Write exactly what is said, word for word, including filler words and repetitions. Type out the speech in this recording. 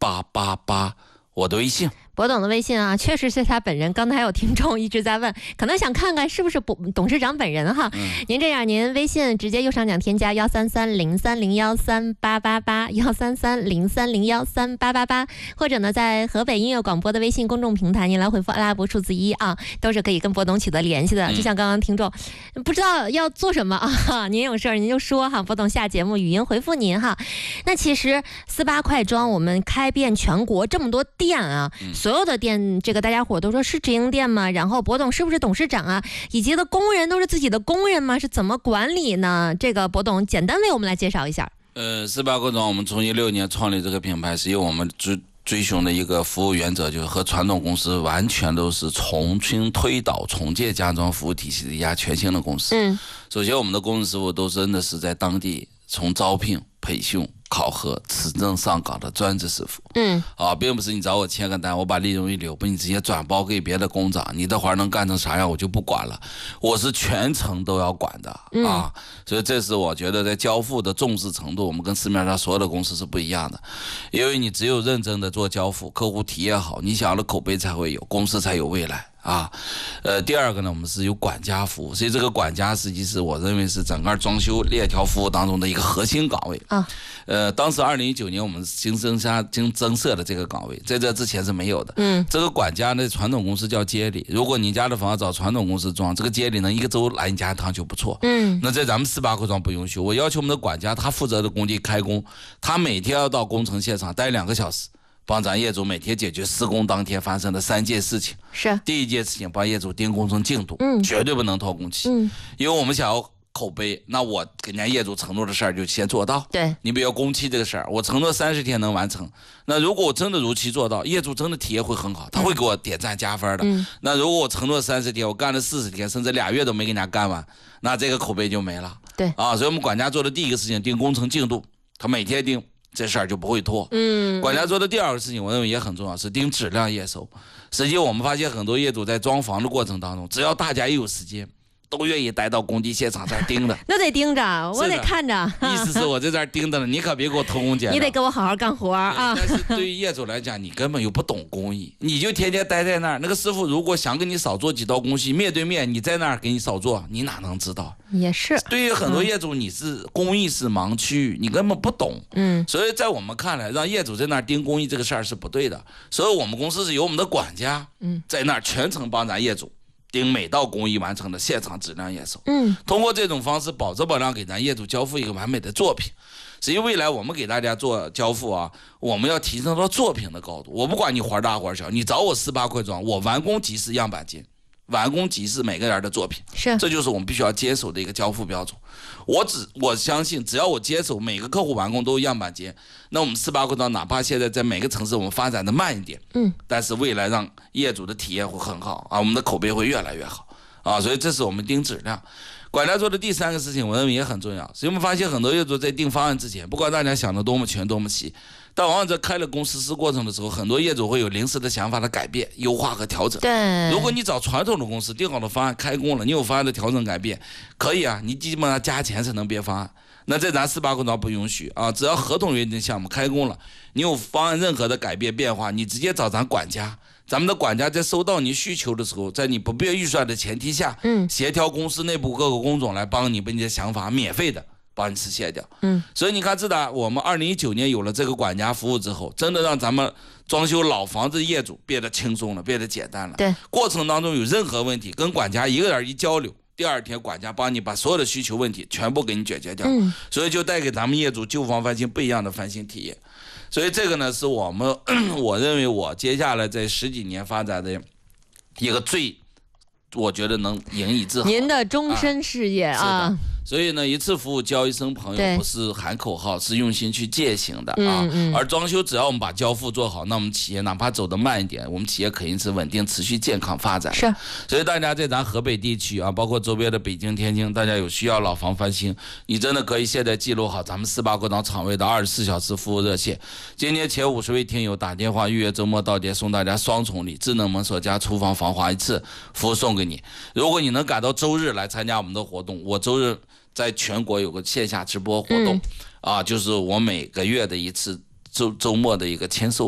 八八八，我的微信。 博董的微信啊，确实是他本人。刚才有听众一直在问，可能想看看是不是董事长本人哈。嗯、您这样，您微信直接右上角添加幺三三零三零幺三八八八幺三三零三零幺三八八八，或者呢，在河北音乐广播的微信公众平台，您来回复阿拉伯数字一啊，都是可以跟博董取得联系的。就像刚刚听众不知道要做什么啊，您有事儿您就说哈，博董下节目语音回复您哈。那其实四八快装我们开遍全国这么多店啊。嗯所有的店，这个大家伙都说是直营店吗？然后博董是不是董事长啊？以及的工人都是自己的工人吗？是怎么管理呢？这个博董简单为我们来介绍一下。 呃，四八快装我们从一六年创立这个品牌，是有我们追追寻的一个服务原则，就是和传统公司完全都是重新推倒重建家装服务体系的一家全新的公司。嗯，首先我们的工人师傅都真的是在当地从招聘、培训、考核、持证上岗的专职师傅。嗯，啊，并不是你找我签个单，我把利润一留，把你直接转包给别的工长，你的活能干成啥样我就不管了，我是全程都要管的、嗯、啊。所以这是我觉得在交付的重视程度，我们跟市面上所有的公司是不一样的。因为你只有认真的做交付，客户体验好，你想要的口碑才会有，公司才有未来。啊，呃，第二个呢，我们是有管家服务，所以这个管家实际是我认为是整个装修链条服务当中的一个核心岗位啊。呃，当时二零一九年我们新增加、新增设的这个岗位，在这之前是没有的。嗯，这个管家呢，传统公司叫接理，如果你家的房子找传统公司装，这个接理呢一个周来你家一趟就不错。嗯，那在咱们四八快装不允许，我要求我们的管家，他负责的工地开工，他每天要到工程现场待两个小时。帮咱业主每天解决施工当天发生的三件事情。是第一件事情，帮业主盯工程进度，嗯，绝对不能拖工期，嗯，因为我们想要口碑，那我给人家业主承诺的事儿就先做到。对，你比如工期这个事儿，我承诺三十天能完成，那如果我真的如期做到，业主真的体验会很好，他会给我点赞加分的。嗯，那如果我承诺三十天，我干了四十天，甚至俩月都没给人家干完，那这个口碑就没了。对，啊，所以我们管家做的第一个事情，盯工程进度，他每天盯。这事儿就不会拖。嗯，管家做的第二个事情，我认为也很重要，是盯质量验收。实际我们发现很多业主在装房的过程当中，只要大家一有时间，都愿意待到工地现场这儿盯着。 那得盯着，我得看着。 意思是我在这儿盯着呢，你可别给我偷工减料。 你得给我好好干活啊！ 但是对于业主来讲，你根本又不懂工艺，你就天天待在那儿。那个师傅如果想跟你少做几道工序，面对面你在那儿给你少做，你哪能知道？ 也是。 对于很多业主，你是工艺是盲区，你根本不懂。嗯。所以在我们看来，让业主在那儿盯工艺这个事儿是不对的。所以我们公司是由我们的管家，嗯，在那儿全程帮咱业主。盯每道工艺完成的现场质量验收，嗯，通过这种方式保质保量给咱业主交付一个完美的作品。至于未来我们给大家做交付啊，我们要提升到作品的高度。我不管你活大活小，你找我四八快装，我完工即是样板间，完工即是每个人的作品，是，这就是我们必须要坚守的一个交付标准。我只我相信，只要我坚守每个客户完工都有样板间，那我们四八快装哪怕现在在每个城市我们发展的慢一点，嗯，但是未来让业主的体验会很好啊，我们的口碑会越来越好啊，所以这是我们盯质量。管家做的第三个事情，我认为也很重要。所以我们发现很多业主在定方案之前，不管大家想的多么全多么细，但往往在开了工实施过程的时候，很多业主会有临时的想法的改变、优化和调整。对，如果你找传统的公司定好的方案开工了，你有方案的调整改变，可以啊，你基本上加钱才能变方案。那在咱四八快装不允许啊，只要合同约定项目开工了，你有方案任何的改变变化，你直接找咱管家。咱们的管家在收到你需求的时候，在你不变预算的前提下，嗯，协调公司内部各个工种来帮你把你的想法免费的帮你实现掉。嗯，所以你看，自打我们二零一九年有了这个管家服务之后，真的让咱们装修老房子业主变得轻松了，变得简单了。对，过程当中有任何问题，跟管家一个人一交流，第二天管家帮你把所有的需求问题全部给你解决掉。嗯，所以就带给咱们业主旧房翻新不一样的翻新体验。所以这个呢，是我们我认为我接下来在十几年发展的一个最，我觉得能引以自豪。 您的终身事业啊。啊所以呢，一次服务交一生朋友，不是喊口号，是用心去践行的啊。嗯嗯、而装修，只要我们把交付做好，那我们企业哪怕走得慢一点，我们企业肯定是稳定、持续、健康发展。是。所以大家在咱河北地区啊，包括周边的北京、天津，大家有需要老房翻新，你真的可以现在记录好咱们四八快装厂位的二十四小时服务热线。今天前五十位听友打电话预约周末到店，送大家双重礼：智能门锁加厨房防滑一次服务送给你。如果你能赶到周日来参加我们的活动，我周日在全国有个线下直播活动，嗯、啊，就是我每个月的一次周周末的一个签售。